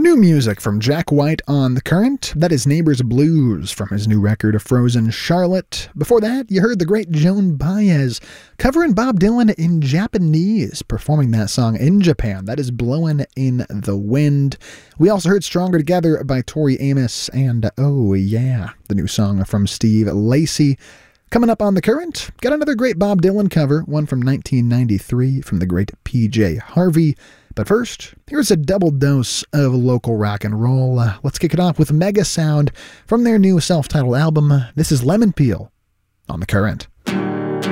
New music from Jack White on The Current. That is Neighbors Blues from his new record, Frozen Charlotte. Before that, you heard the great Joan Baez covering Bob Dylan in Japanese, performing that song in Japan. That is Blowin' in the Wind. We also heard Stronger Together by Tori Amos and Oh Yeah, the new song from Steve Lacy. Coming up on The Current, got another great Bob Dylan cover, one from 1993 from the great P.J. Harvey. But first, here's a double dose of local rock and roll. Let's kick it off with Mega Sound from their new self-titled album. This is Lemon Peel on The Current.